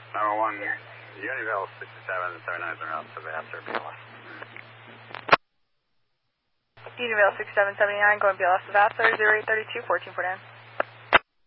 Number 1, Univille 6779 around to Vassar, BLS. Univille 6779 going BLS to Vassar, 0832, 1449.